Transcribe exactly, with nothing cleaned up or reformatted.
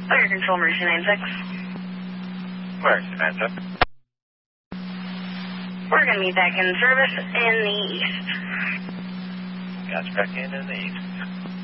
Fire Control, Mercy nine six. Mercy nine six. We're going to meet back in service in the east. Gotcha, back in in the east.